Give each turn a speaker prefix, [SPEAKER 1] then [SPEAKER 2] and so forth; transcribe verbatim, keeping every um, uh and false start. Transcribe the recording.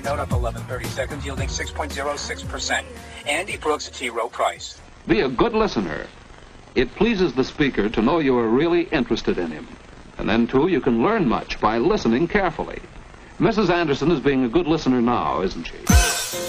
[SPEAKER 1] note up eleven thirty seconds, yielding six point zero six percent. Andy Brooks, T. Rowe Price.
[SPEAKER 2] Be a good listener. It pleases the speaker to know you are really interested in him. And then, too, you can learn much by listening carefully. Missus Anderson is being a good listener now, isn't she?